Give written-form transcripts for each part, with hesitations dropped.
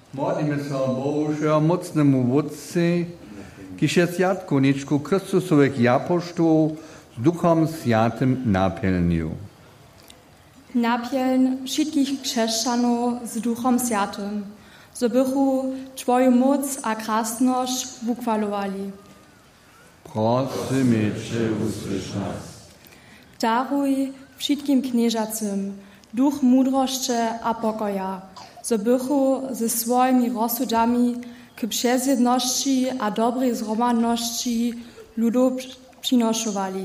Modlíme sa Božia mocnému Vodci, kiže sviatkoničku Kristusových apoštolov s Duchom Sviatym napełnił. Napełń wszystkich chrześcijanów z Duchom Świętym, so bychu Twoją moc a krasność wychwalowali. Prosimy Cię, usłysz nas. Daruj wszystkim knieżacym duch mądrości a pokoja, so bychu ze swoimi rozsudami k przezjedności a dobrej zgromadności ludów przynoszowali.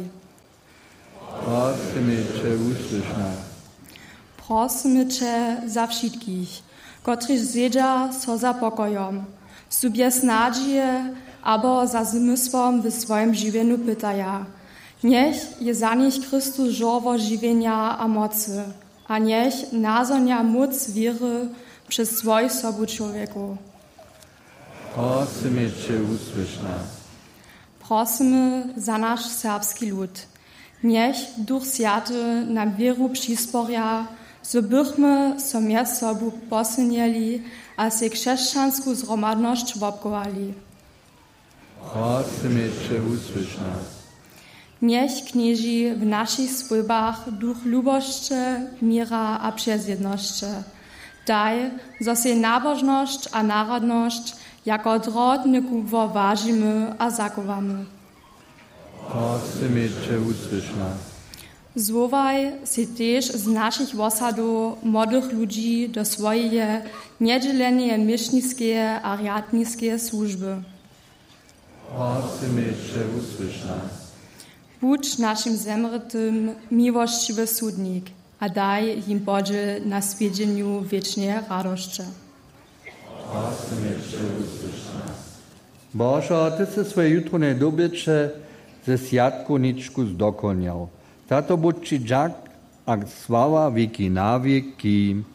Prosimy Cię, usłysz nas. Prosimy Cię za wszystkich, którzy zjeżdża so za pokojom, sobie nadzieję, abo za zmysłem w swoim żywieniu pytaja. Niech je za nich Chrystus żowo żywienia a mocy, a niech nazonia moc wiery przez swoich sobu człowieku. Prosimy Cię, usłysz nas. Prosimy za nasz serbski lud. Niech Duch Święty nam wieru przysporia, so bychmy so mjez sobu posynieli, a se chrześcijanską zgromadność wobkowali. Prosimy Cię, usłysz nas. Niech knieži w naszych swojbach duch lubości, mira a przezjedności. Daj, zo se nabożność a narodność jako drodniku ważymy a zakowamy. Prosimy Cię, usłysz nas. Zwołaj se też z naszych osadów młodych ludzi do swojej niedzielenie miesznickie a riadnickie służby. Prosimy Cię, usłysz nas. Budź naszym zemrytym miłościwy cudnik, a daj im Boże na zwiedzeniu wiecznej radości. Prosimy Cię, usłysz nas. Boże, Ty se swoje jutrone dobycze ze sviatkoničku zdokoniał. Tato budź Ci dziak a sława wieki na wieki.